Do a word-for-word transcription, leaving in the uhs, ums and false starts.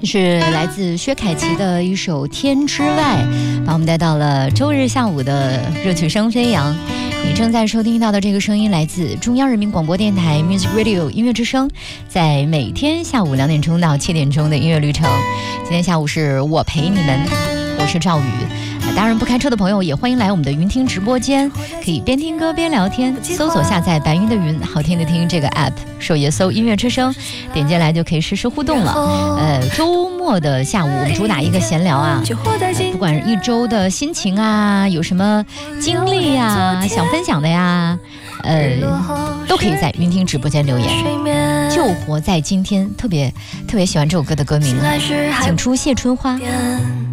是来自薛凯琪的一首《天之外》，把我们带到了周日下午的热曲声飞扬。你正在收听到的这个声音来自中央人民广播电台 Music Radio 音乐之声，在每天下午两点钟到七点钟的音乐旅程。今天下午是我陪你们，我是赵宇。当然不开车的朋友也欢迎来我们的云听直播间，可以边听歌边聊天，搜索下载白云的云好听的听这个 app， 首页搜音乐之声，点进来就可以实时互动了。呃，周末的下午我们主打一个闲聊啊，呃、不管是一周的心情啊，有什么经历啊想分享的呀，呃，都可以在云听直播间留言。就活在今天，特别特别喜欢这首歌的歌名，请出谢春花。